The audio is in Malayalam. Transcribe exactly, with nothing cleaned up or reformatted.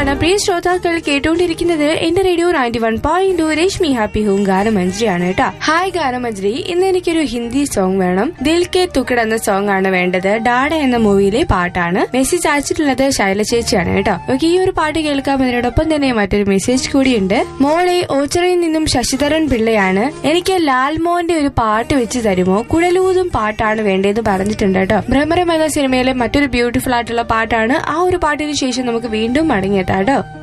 നമസ്കാരം പ്രിയ ശ്രോതാക്കൾ, കേട്ടുകൊണ്ടിരിക്കുന്നത് എന്റെ radio ninety one point two Rashmi happy home ഗാനമഞ്ജരിയാണ് കേട്ടോ. ഹായ് ഗാനമഞ്ജരി, ഇന്ന് എനിക്കൊരു ഹിന്ദി സോങ് വേണം. ദിൽ കെ തുക്കട് എന്ന സോങ് ആണ് വേണ്ടത്. ഡാഡ എന്ന മൂവിയിലെ പാട്ടാണ്. മെസ്സേജ് അയച്ചിട്ടുള്ളത് ശൈല ചേച്ചിയാണ് കേട്ടോ. ഓക്കെ, ഈ ഒരു പാട്ട് കേൾക്കാം. അതിനോടൊപ്പം തന്നെ മറ്റൊരു മെസ്സേജ് കൂടിയുണ്ട്. മോളെ ഓച്ചിറയിൽ നിന്നും ശശിധരൻ പിള്ളയാണ്. എനിക്ക് ലാൽമോന്റെ ഒരു പാട്ട് വെച്ച് തരുമോ? കുഴലൂതും പാട്ടാണ് വേണ്ടതെന്ന് പറഞ്ഞിട്ടുണ്ട് കേട്ടോ. ഭ്രമരം എന്ന സിനിമയിലെ മറ്റൊരു ബ്യൂട്ടിഫുൾ ആയിട്ടുള്ള പാട്ടാണ്. ആ ഒരു പാട്ടിന് ശേഷം നമുക്ക് വീണ്ടും മടങ്ങിയെത്താം കേട്ടോ.